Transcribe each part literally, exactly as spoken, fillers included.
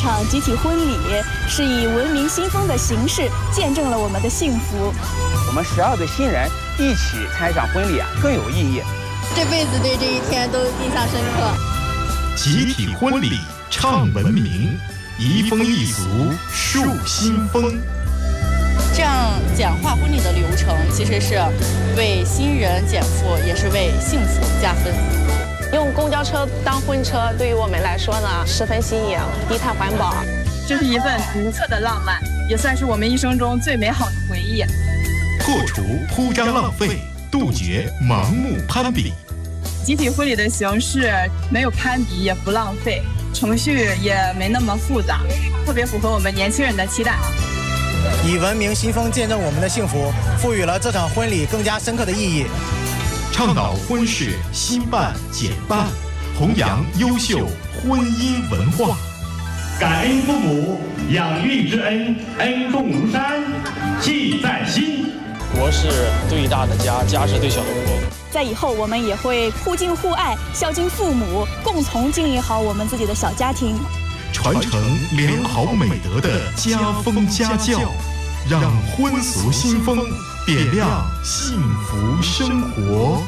场集体婚礼是以文明新风的形式见证了我们的幸福。 我们十二对新人一起参与场婚礼啊，更有意义。 这辈子对这一天都印象深刻。 集体婚礼唱文明，移风易俗树新风。 这样简化婚礼的流程，其实是为新人减负，也是为幸福加分。 用公交车当婚车，对于我们来说呢，十分新颖，低碳环保。 这是一份独特的浪漫，也算是我们一生中最美好的回忆。 破除铺张浪费，杜绝盲目攀比。 集体婚礼的形式没有攀比，也不浪费，程序也没那么复杂，特别符合我们年轻人的期待。 以文明新风见证我们的幸福，赋予了这场婚礼更加深刻的意义。 倡导婚事新办简办，弘扬优秀婚姻文化。 感恩父母养育之恩，恩重如山，记在心。 国是最大的家，家是最小的国。 在以后，我们也会互敬互爱，孝敬父母，共同经营好我们自己的小家庭。 传承良好美德的家风家教，让婚俗新风点亮幸福生活。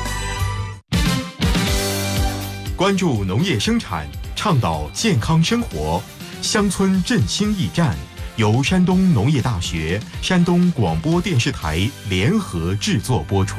关注农业生产，倡导健康生活，乡村振兴驿站由山东农业大学、山东广播电视台联合制作播出。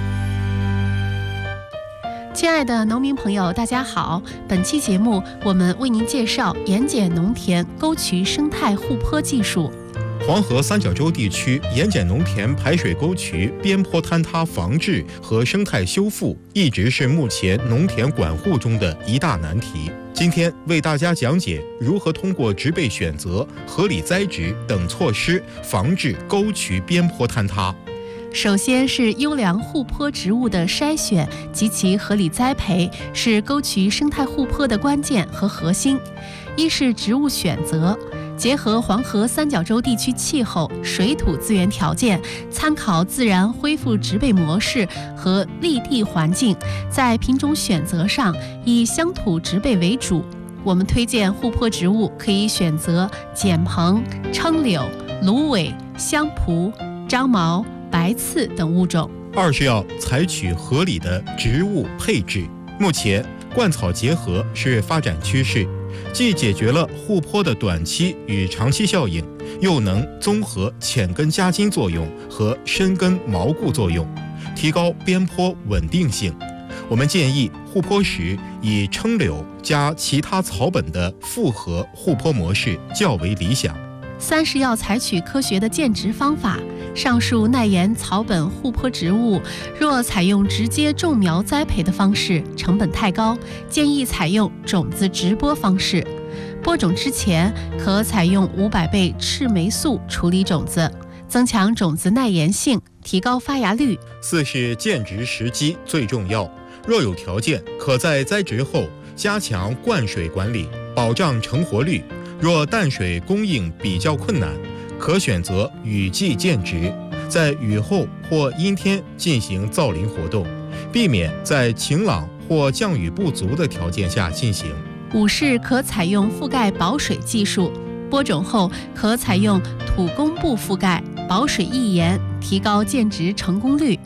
亲爱的农民朋友，大家好！本期节目我们为您介绍盐碱农田沟渠生态护坡技术。 黄河三角洲地区盐碱农田排水沟渠边坡坍塌防治和生态修复，一直是目前农田管护中的一大难题。今天为大家讲解如何通过植被选择、合理栽植等措施防治沟渠边坡坍塌。 首先是优良护坡植物的筛选及其合理栽培，是沟渠生态护坡的关键和核心。一是植物选择，结合黄河三角洲地区气候、水土资源条件，参考自然恢复植被模式和立地环境，在品种选择上以乡土植被为主。我们推荐护坡植物可以选择碱蓬、称柳、芦苇、香蒲、樟毛、白刺等物种。 二是要采取合理的植物配置。目前灌草结合是发展趋势，既解决了护坡的短期与长期效应，又能综合浅根夹筋作用和深根锚固作用，提高边坡稳定性。我们建议护坡时以称柳加其他草本的复合护坡模式较为理想。 三是要采取科学的建植方法。上述耐盐草本护坡植物，若采用直接种苗栽培的方式，成本太高，建议采用种子直播方式。播种之前，可采用五百倍赤霉素处理种子，增强种子耐盐性，提高发芽率。 四是建植时机最重要，若有条件，可在栽植后加强灌水管理，保障成活率。若淡水供应比较困难，可选择雨季建植，在雨后或阴天进行造林活动，避免在晴朗或降雨不足的条件下进行。 五是可采用覆盖保水技术，播种后可采用土工布覆盖，保水易严，提高建植成功率。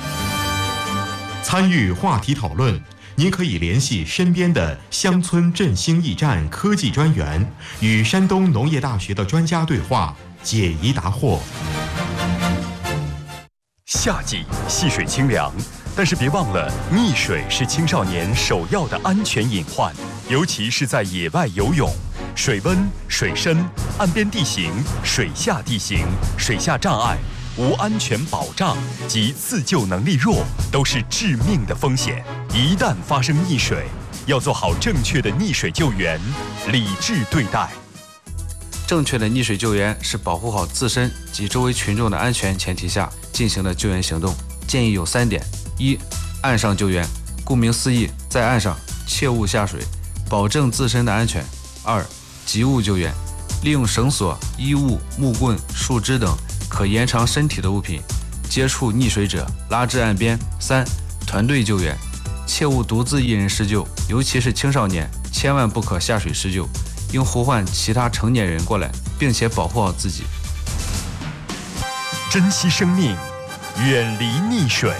参与话题讨论，您可以联系身边的乡村振兴驿站科技专员，与山东农业大学的专家对话，解疑答惑。 夏季溪水清凉，但是别忘了，溺水是青少年首要的安全隐患，尤其是在野外游泳。水温、水深、岸边地形、水下地形、水下障碍、无安全保障及自救能力弱，都是致命的风险。一旦发生溺水，要做好正确的溺水救援，理智对待。 正确的溺水救援是保护好自身及周围群众的安全前提下进行的救援行动。建议有三点：一、岸上救援，顾名思义，在岸上切勿下水，保证自身的安全。二、及物救援，利用绳索、衣物、木棍、树枝等可延长身体的物品，接触溺水者拉至岸边。三、团队救援，切勿独自一人施救，尤其是青少年，千万不可下水施救， 应呼唤其他成年人过来，并且保护好自己。 珍惜生命，远离溺水。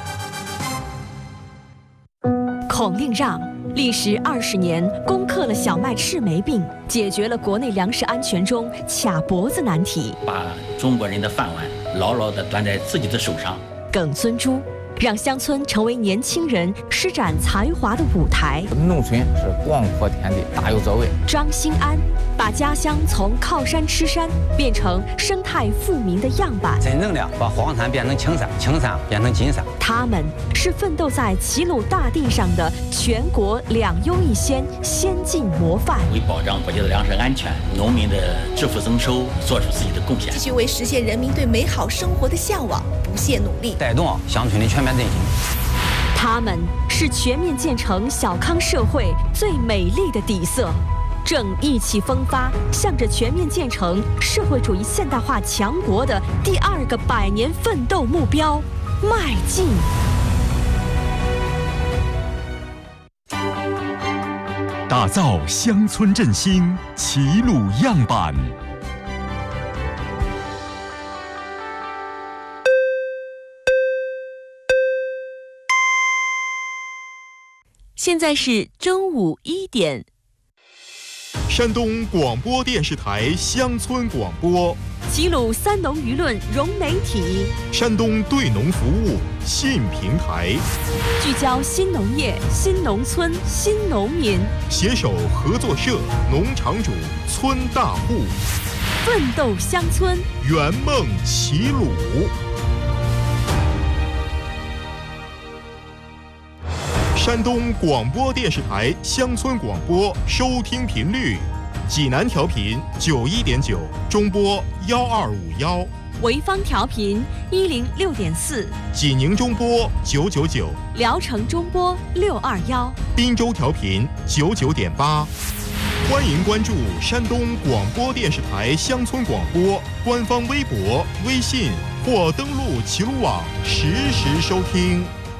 孔令让历时二十年，攻克了小麦赤霉病，解决了国内粮食安全中卡脖子难题， 把中国人的饭碗牢牢地端在自己的手上。 耿尊珠让乡村成为年轻人施展才华的舞台。 农村是广阔天地，大有作为。 张新安把家乡从靠山吃山变成生态富民的样板， 真正的把黄山变成青山，青山变成金山。 他们是奋斗在齐鲁大地上的全国两优一先先进模范， 为保障国家的粮食安全、农民的致富增收做出自己的贡献， 继续为实现人民对美好生活的向往不懈努力， 带动乡村的全面振兴。 他们是全面建成小康社会最美丽的底色，正意气风发，向着全面建成社会主义现代化强国的第二个百年奋斗目标迈进。 打造乡村振兴齐鲁样板。 现在是中午一点。 山东广播电视台乡村广播， 齐鲁三农舆论融媒体， 山东对农服务信平台， 聚焦新农业、新农村、新农民， 携手合作社、农场主、村大户， 奋斗乡村， 圆梦齐鲁。山东广播电视台乡村广播收听频率：济南调频九一点九，中波幺二五幺； 潍坊调频一零六点四， 济宁中波九九九， 聊城中波六二幺， 滨州调频九九点八。欢迎关注山东广播电视台乡村广播官方微博、微信或登录齐鲁网实时收听。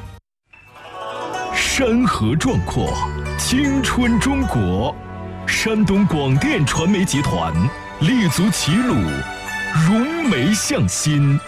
山河壮阔，青春中国。山东广电传媒集团立足齐鲁，融媒向新，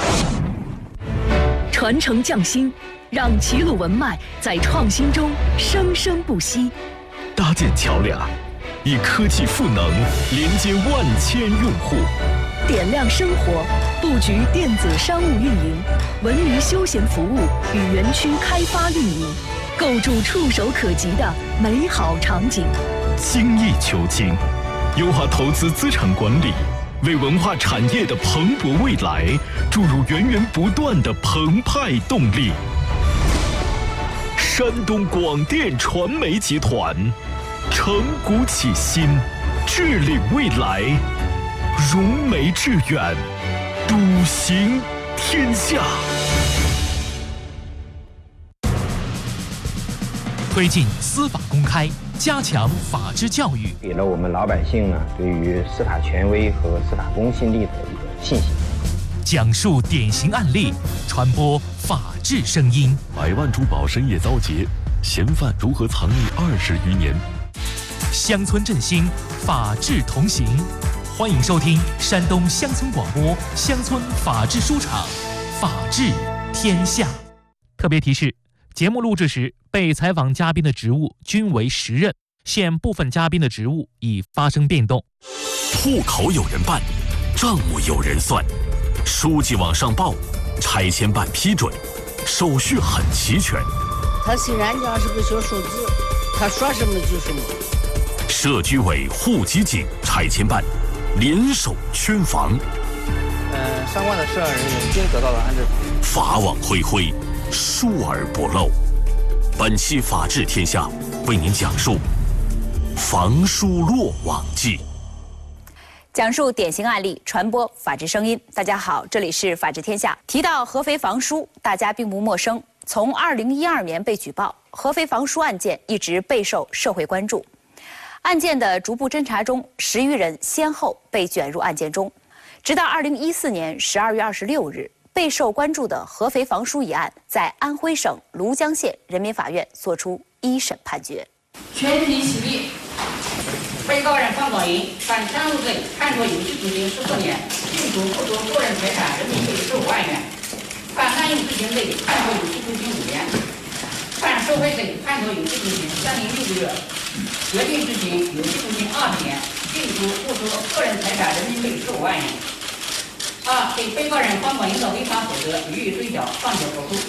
传承匠心，让齐鲁文脉在创新中生生不息。 搭建桥梁，以科技赋能连接万千用户， 点亮生活，布局电子商务运营、文娱休闲服务与园区开发运营，构筑触手可及的美好场景。 精益求精，优化投资资产管理，为文化产业的蓬勃未来注入源源不断的澎湃动力。山东广电传媒集团承股启新，致领未来，融媒致远，笃行天下。 推进司法公开，加强法治教育， 给了我们老百姓呢对于司法权威和司法公信力的一个信心。 讲述典型案例，传播法治声音。 百万珠宝深夜遭劫，嫌犯如何藏匿二十余年？ 乡村振兴，法治同行。欢迎收听山东乡村广播乡村法治书场，法治天下。特别提示：节目录制时，被采访嘉宾的职务均为实任，现部分嘉宾的职务已发生变动。 户口有人办，账目有人算，书记往上报，拆迁办批准，手续很齐全。 他虽然讲是个小数字，他说什么就什么。 社居委、户籍警、拆迁办联手圈房， 呃，相关的涉案人员均得到了安置。 法网恢恢，疏而不漏。本期《法治天下》为您讲述防疏落网记， 讲述典型案例，传播法治声音。大家好，这里是《法治天下》。提到合肥房书，大家并不陌生。从二零一二年被举报，合肥房书案件一直备受社会关注。案件的逐步侦查中，十余人先后被卷入案件中，直到二零一四年十二月二十六日。备受关注的合肥房书一案，在安徽省庐江县人民法院作出一审判决。 全体起立。 被告人方广云犯贪污罪，判处有期徒刑十四年，并处没收个人财产人民币十五万元；犯滥用职权罪，判处有期徒刑五年；犯受贿罪，判处有期徒刑三年六个月，决定执行有期徒刑二十年，并处没收个人财产人民币十五万元。二、对被告人方广云的违法所得予以追缴，上缴国库。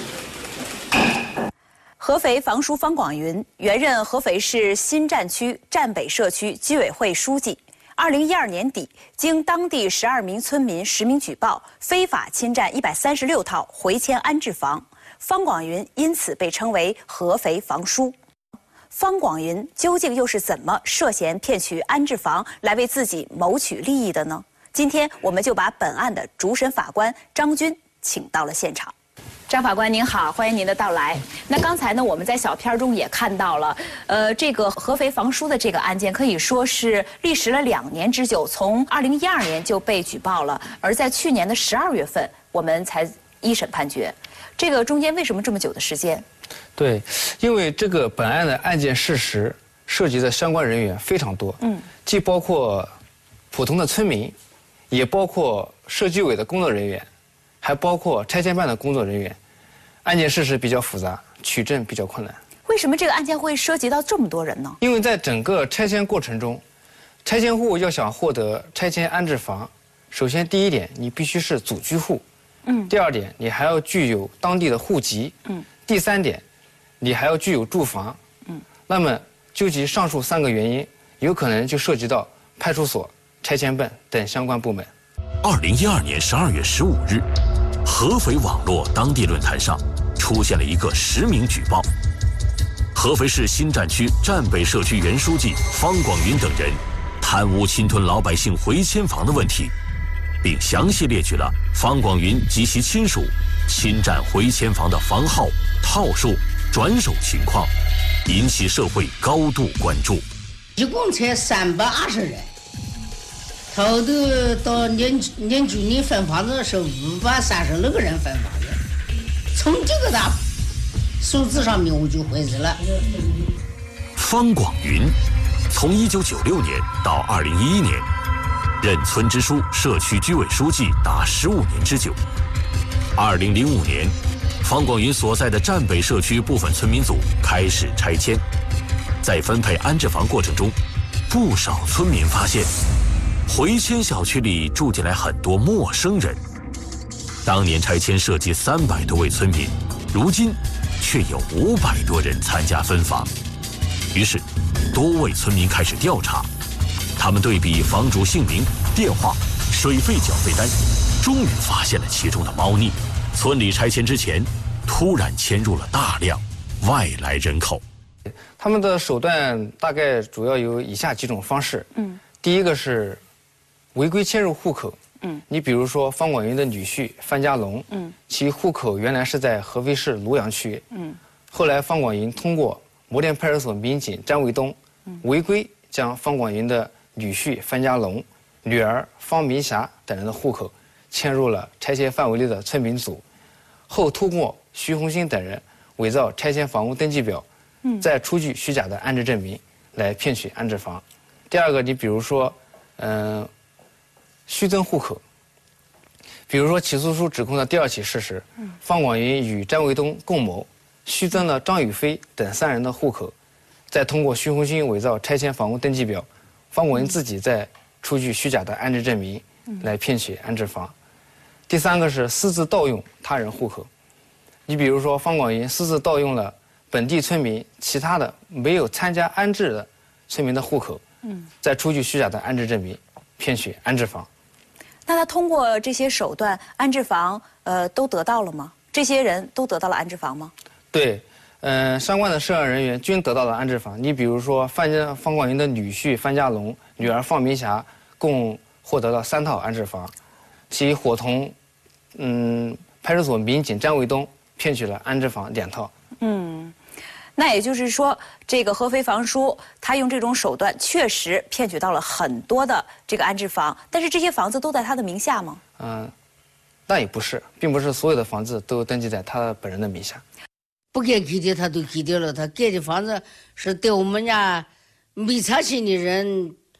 合肥房叔方广云原任合肥市新站区站北社区居委会书记。二零一二年底，经当地十二名村民实名举报，非法侵占一百三十六套回迁安置房，方广云因此被称为合肥房叔。方广云究竟又是怎么涉嫌骗取安置房来为自己谋取利益的呢？今天我们就把本案的主审法官张军请到了现场。张法官您好，欢迎您的到来。那刚才呢，我们在小片中也看到了，呃，这个合肥房叔的这个案件可以说是历时了两年之久，从二零一二年就被举报了，而在去年的十二月份，我们才一审判决。这个中间为什么这么久的时间？ 对，因为这个本案的案件事实涉及的相关人员非常多，嗯，既包括普通的村民，也包括社居委的工作人员。还包括拆迁办的工作人员，案件事实比较复杂，取证比较困难。 为什么这个案件会涉及到这么多人呢？ 因为在整个拆迁过程中，拆迁户要想获得拆迁安置房，首先第一点，你必须是祖居户，嗯；第二点，你还要具有当地的户籍，嗯；第三点，你还要具有住房，嗯。那么究其上述三个原因，有可能就涉及到派出所、拆迁办等相关部门。 二零一二年十二月十五日。合肥网络当地论坛上出现了一个实名举报，合肥市新站区站北社区原书记方广云等人贪污侵吞老百姓回迁房的问题，并详细列举了方广云及其亲属侵占回迁房的房号、套数、转手情况，引起社会高度关注。 一共才三百二十人。头头到年年居民分房子是五百三十六个人分房子，从这个大数字上面我就怀疑了。 方广云从一九九六年到二零一一年，任村支书、社区居委书记达十五年之久。二零零五年，方广云所在的站北社区部分村民组开始拆迁，在分配安置房过程中，不少村民发现。回迁小区里住进来很多陌生人，当年拆迁涉及三百多位村民，如今却有五百多人参加分房。于是，多位村民开始调查，他们对比房主姓名、电话、水费缴费单，终于发现了其中的猫腻。村里拆迁之前，突然迁入了大量外来人口。 他们的手段大概主要有以下几种方式。嗯，第一个是违规迁入户口，嗯，你比如说方广云的女婿范家龙，嗯，其户口原来是在合肥市庐阳区，嗯，后来方广云通过摩店派出所民警张卫东，嗯，违规将方广云的女婿范家龙、女儿方明霞等人的户口迁入了拆迁范围内的村民组，后通过徐红星等人伪造拆迁房屋登记表，嗯，再出具虚假的安置证明来骗取安置房。第二个，你比如说，嗯、呃。虚增户口，比如说起诉书指控的第二起事实，嗯、方广云与张卫东共谋，虚增了张宇飞等三人的户口，再通过徐红星伪造拆迁房屋登记表，方广云自己再出具虚假的安置证明，嗯、来骗取安置房。第三个是私自盗用他人户口，你比如说方广云私自盗用了本地村民其他的没有参加安置的村民的户口，嗯、再出具虚假的安置证明，骗取安置房。 那他通过这些手段，安置房呃都得到了吗？这些人都得到了安置房吗？ 对，嗯、呃，相关的涉案人员均得到了安置房。你比如说范家方广云的女婿范家龙、女儿方明霞，共获得了三套安置房，其伙同，嗯，派出所民警张卫东骗取了安置房两套。嗯。 那也就是说，这个合肥房叔他用这种手段确实骗取到了很多的这个安置房，但是这些房子都在他的名下吗？ 嗯，那也不是，并不是所有的房子都登记在他本人的名下。 不该给的他都给掉了，他盖的房子是对我们家没拆迁的人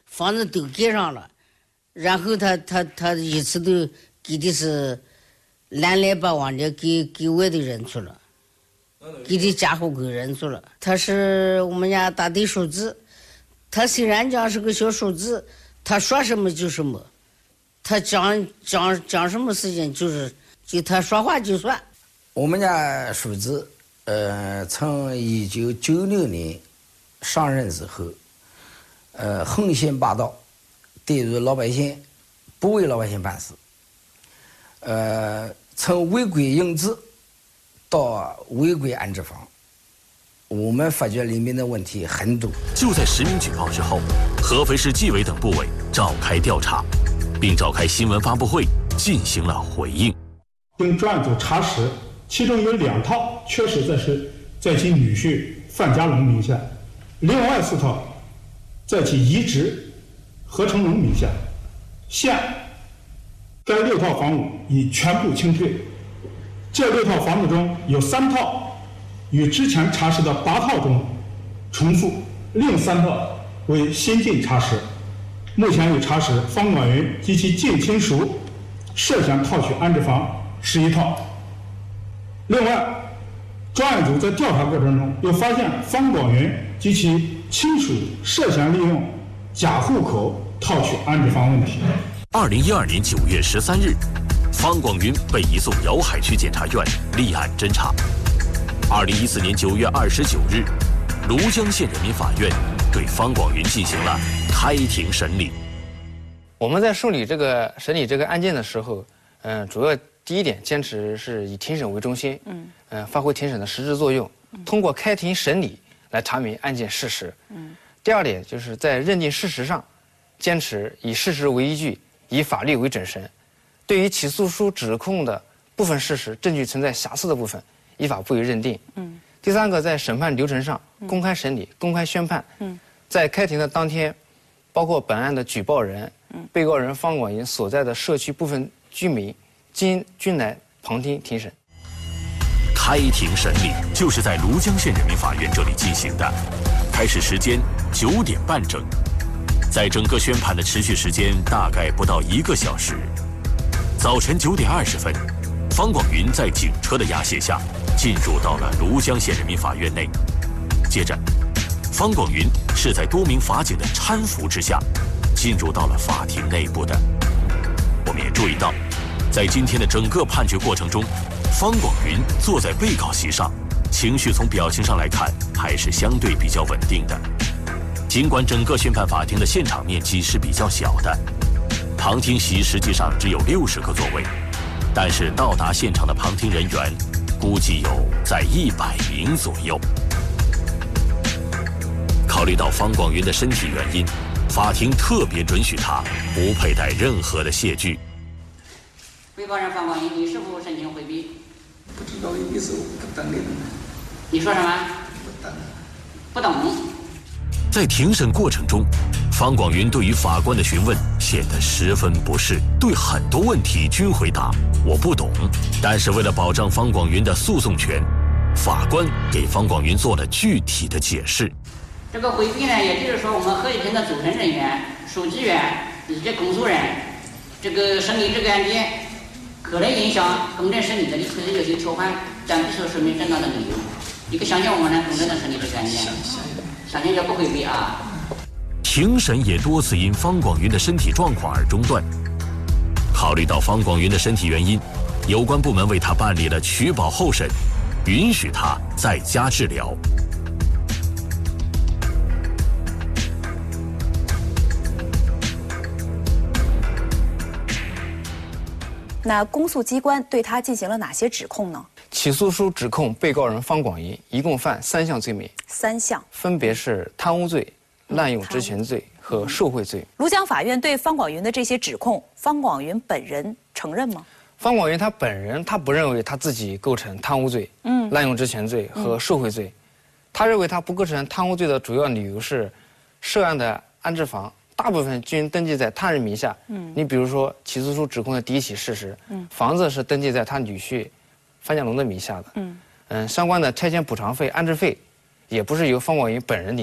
房子都盖上了，然后他他他一次都给的是蓝来把往的给给外头认出了，给的家户口认出了。他是我们家大队书记，他虽然讲是个小书记，他说什么就什么，他讲讲讲什么事情就是就他说话就算。 我们家书记，呃，从一九九六年上任之后，呃，横行霸道，对于老百姓不为老百姓办事，呃，从违规营制到违规安置房，我们发觉里面的问题很多。 就在实名举报之后，合肥市纪委等部委召开调查，并召开新闻发布会进行了回应。 经专案组查实，其中有两套确实在是在其女婿范家龙名下，另外四套在其姨侄何成龙名下。现该六套房屋已全部清退。这六套房子中有三套与之前查实的八套中重复，另三套为新近查实。目前已查实方广云及其近亲属涉嫌套取安置房十一套。另外，专案组在调查过程中又发现方广云及其亲属涉嫌利用假户口套取安置房问题。 二零一二年九月十三日，方广云被移送瑶海区检察院立案侦查。二零一四年九月二十九日，庐江县人民法院对方广云进行了开庭审理。 我们在受理这个审理这个案件的时候，嗯、呃，主要第一点坚持是以庭审为中心，嗯，呃，发挥庭审的实质作用，通过开庭审理来查明案件事实。嗯，第二点就是在认定事实上，坚持以事实为依据，以法律为准绳。对于起诉书指控的部分事实证据存在瑕疵的部分，依法不予认定。嗯，第三个，在审判流程上公开审理、公开宣判。嗯，在开庭的当天，包括本案的举报人、被告人方广云所在的社区部分居民，均均来旁听庭审。 开庭审理就是在庐江县人民法院这里进行的，开始时间九点半整，在整个宣判的持续时间大概不到一个小时。早晨九点二十分，方广云在警车的押解下进入到了庐江县人民法院内。接着，方广云是在多名法警的搀扶之下进入到了法庭内部的。我们也注意到，在今天的整个判决过程中，方广云坐在被告席上，情绪从表情上来看还是相对比较稳定的。尽管整个宣判法庭的现场面积是比较小的，旁听席实际上只有六十个座位，但是到达现场的旁听人员估计有在一百名左右。考虑到方广云的身体原因，法庭特别准许他不佩戴任何的械具。 被告人方广云，你是否申请回避？ 不知道意思，我不懂的。 你说什么？ 不懂。 不懂。 在庭审过程中，方广云对于法官的询问显得十分不适，对很多问题均回答我不懂。但是为了保障方广云的诉讼权，法官给方广云做了具体的解释。 这个回避呢，也就是说我们合议庭的组成人员、书记员以及公诉人，这个审理这个案件可能影响公正审理的，可能有些条款，但必须说明正当的理由。你可相信我们能公正的审理这个案件？相信就不回避啊。 庭审也多次因方广云的身体状况而中断。考虑到方广云的身体原因，有关部门为他办理了取保候审，允许他在家治疗。 那公诉机关对他进行了哪些指控呢？ 起诉书指控被告人方广云一共犯三项罪名， 三项分别是贪污罪、滥用职权罪和受贿罪。 庐江法院对方广云的这些指控，方广云本人承认吗？ 方广云他本人他不认为他自己构成贪污罪、嗯、滥用职权罪和受贿罪、嗯，他认为他不构成贪污罪的主要理由是，涉案的安置房大部分均登记在他人名下。嗯，你比如说起诉书指控的第一起事实，嗯，房子是登记在他女婿范家龙的名下的。嗯嗯，相关的拆迁补偿费、安置费，也不是由方广云本人领。